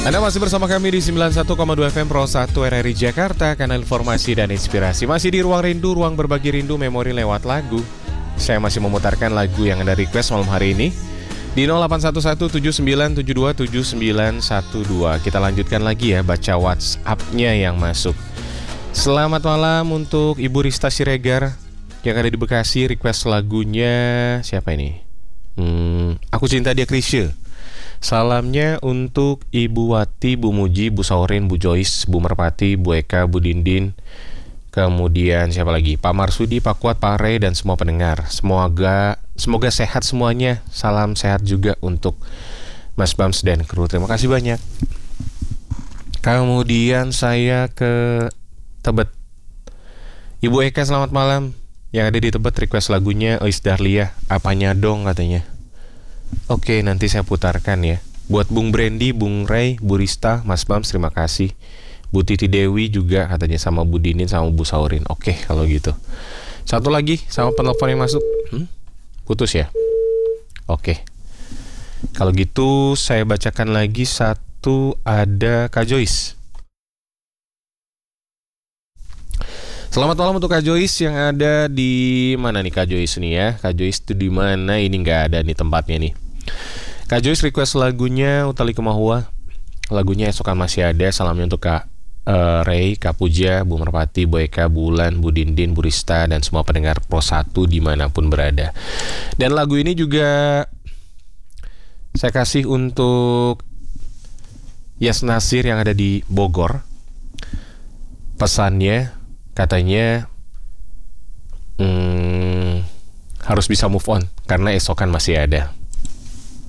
Anda masih bersama kami di 91,2 FM Pro 1 RRI Jakarta, kanal informasi dan inspirasi. Masih di Ruang Rindu, ruang berbagi rindu memori lewat lagu. Saya masih memutarkan lagu yang Anda request malam hari ini di 081179727912. Kita lanjutkan lagi ya, baca WhatsApp-nya yang masuk. Selamat malam untuk Ibu Rista Siregar yang ada di Bekasi. Request lagunya siapa ini? Aku Cinta Dia Krisye. Salamnya untuk Ibu Wati, Bu Muji, Bu Saurin, Bu Joyce, Bu Merpati, Bu Eka, Bu Dindin. Kemudian siapa lagi? Pak Marsudi, Pak Kuat, Pak Rey, dan semua pendengar. Semoga sehat semuanya. Salam sehat juga untuk Mas Bams dan kru. Terima kasih banyak. Kemudian saya ke Tebet. Ibu Eka, selamat malam. Yang ada di Tebet request lagunya Ois Dahlia, Apanya Dong katanya. Oke, nanti saya putarkan ya. Buat Bung Brandy, Bung Ray, Bu Rista, Mas Bams, terima kasih. Bu Titi Dewi juga katanya, sama Bu Dinin, sama Bu Saurin. Oke, kalau gitu. Satu lagi sama penelpon yang masuk. Putus ya? Oke. Kalau gitu saya bacakan lagi satu, ada Kak Joyce. Selamat malam untuk Kak Joyce yang ada di mana nih Kak Joyce nih ya? Kak Joyce itu di mana? Ini nggak ada nih tempatnya nih. Kak Joyce request lagunya Utali Kemahua. Lagunya Esokan Masih Ada. Salamnya untuk Kak Ray, Kak Puja, Bu Merpati, Bu Eka, Bu Ulan, Bu Dindin, Bu Rista, dan semua pendengar Pro 1 dimanapun berada. Dan lagu ini juga saya kasih untuk Yas Nasir yang ada di Bogor. Pesannya katanya harus bisa move on karena esokan masih ada.